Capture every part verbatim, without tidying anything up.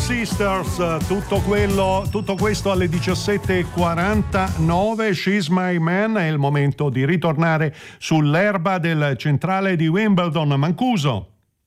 Sisters, tutto quello, tutto questo alle diciassette e quarantanove. She's My Man, è il momento di ritornare sull'erba del centrale di Wimbledon. Mancuso.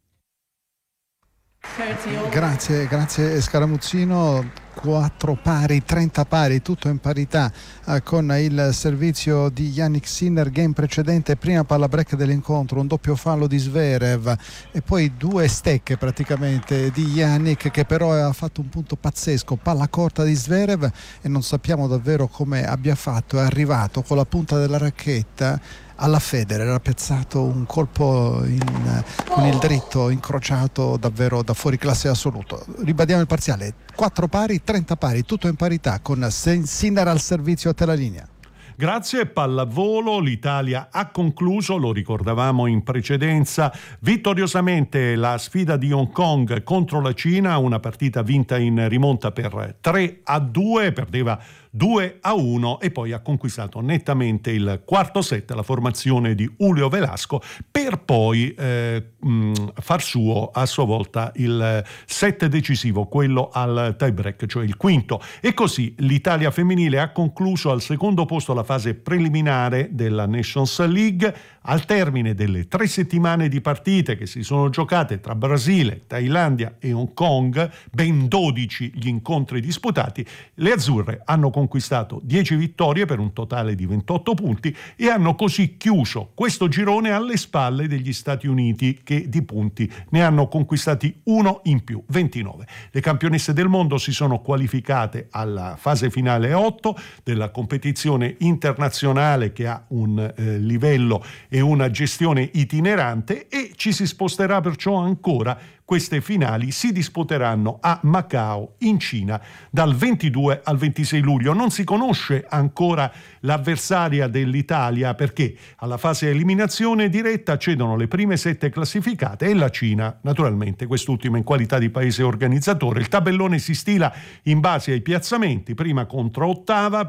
Grazie, grazie Scaramuzzino. Quattro pari, trenta pari, tutto in parità eh, con il servizio di Jannik Sinner. Game precedente, prima palla break dell'incontro, un doppio fallo di Zverev e poi due stecche praticamente di Jannik, che però ha fatto un punto pazzesco, palla corta di Zverev, e non sappiamo davvero come abbia fatto. È arrivato con la punta della racchetta alla Federer, ha piazzato un colpo in, con il dritto incrociato davvero da fuori classe assoluto. Ribadiamo il parziale: quattro pari, trenta pari, tutto in parità con Sinner al servizio a te la linea. Grazie. Pallavolo, l'Italia ha concluso, lo ricordavamo in precedenza, vittoriosamente la sfida di Hong Kong contro la Cina, una partita vinta in rimonta per tre a due, perdeva due a uno e poi ha conquistato nettamente il quarto set, la formazione di Julio Velasco, per poi eh, mh, far suo a sua volta il set decisivo, quello al tie break, cioè il quinto. E così l'Italia femminile ha concluso al secondo posto la fase preliminare della Nations League. Al termine delle tre settimane di partite che si sono giocate tra Brasile, Thailandia e Hong Kong, ben dodici gli incontri disputati, le azzurre hanno conquistato dieci vittorie per un totale di ventotto punti e hanno così chiuso questo girone alle spalle degli Stati Uniti, che di punti ne hanno conquistati uno in più, ventinove. Le campionesse del mondo si sono qualificate alla fase finale otto della competizione internazionale, che ha un eh, livello e una gestione itinerante, e ci si sposterà perciò ancora. Queste finali si disputeranno a Macao, in Cina, dal ventidue al ventisei luglio. Non si conosce ancora l'avversaria dell'Italia, perché alla fase eliminazione diretta accedono le prime sette classificate e la Cina, naturalmente, quest'ultima in qualità di paese organizzatore. Il tabellone si stila in base ai piazzamenti, prima contro ottava